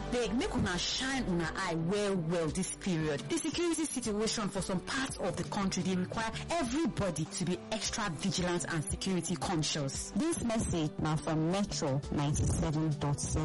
Abeg, make una shine una eye well this period. The security situation for some parts of the country dey require everybody to be extra vigilant and security conscious. This message now from Metro 97.7.